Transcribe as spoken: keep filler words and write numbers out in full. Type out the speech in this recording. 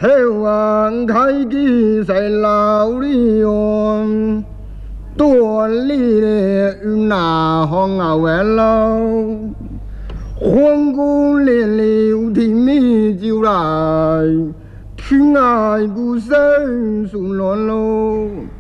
后岸开基在老里哟，多里的云南红啊完了，黄姑连流的米酒来，听爱故声送乱喽。